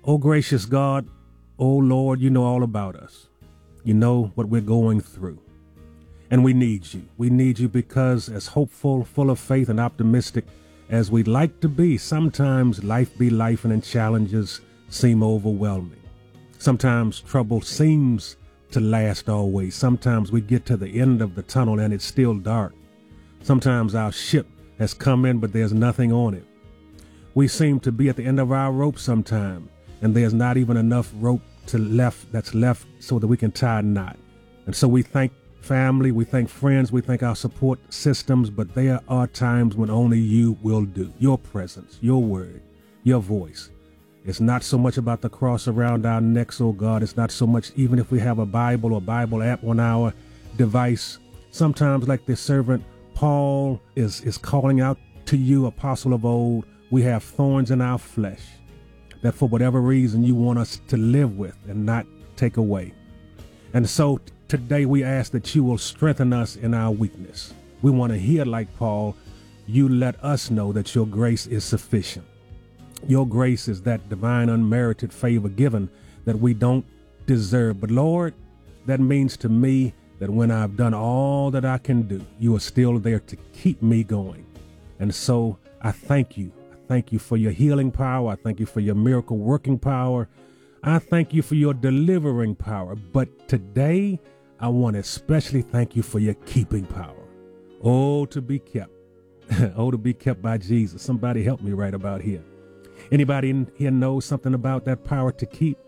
Oh, gracious God, oh, Lord, you know all about us. You know what we're going through. And we need you. We need you because as hopeful, full of faith, and optimistic as we'd like to be, sometimes life be life and challenges seem overwhelming. Sometimes trouble seems to last always. Sometimes we get to the end of the tunnel and it's still dark. Sometimes our ship has come in, but there's nothing on it. We seem to be at the end of our rope sometime, and there's not even enough rope that's left so that we can tie a knot. And so we thank family, we thank friends, we thank our support systems, but there are times when only you will do. Your presence, your word, your voice. It's not so much about the cross around our necks, oh God. It's not so much even if we have a Bible or Bible app on our device. Sometimes, like the servant Paul is calling out to you, apostle of old, we have thorns in our flesh that for whatever reason you want us to live with and not take away. And so today we ask that you will strengthen us in our weakness. We want to hear, like Paul, you let us know that your grace is sufficient. Your grace is that divine unmerited favor given that we don't deserve. But Lord, that means to me that when I've done all that I can do, you are still there to keep me going. And so I thank you. I thank you for your healing power. I thank you for your miracle working power. I thank you for your delivering power. But today, I want to especially thank you for your keeping power. Oh, to be kept. Oh, to be kept by Jesus. Somebody help me right about here. Anybody in here knows something about that power to keep?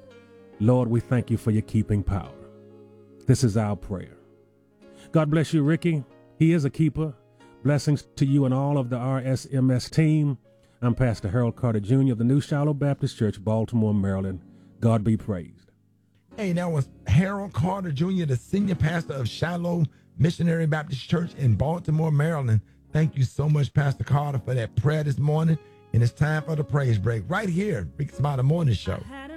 Lord, we thank you for your keeping power. This is our prayer. God bless you, Ricky. He is a keeper. Blessings to you and all of the RSMS team. I'm Pastor Harold Carter Jr. of the New Shiloh Baptist Church, Baltimore, Maryland. God be praised. Hey, that was Harold Carter Jr., the senior pastor of Shiloh Missionary Baptist Church in Baltimore, Maryland. Thank you so much, Pastor Carter, for that prayer this morning. And it's time for the praise break right here, Big Spot Morning Show.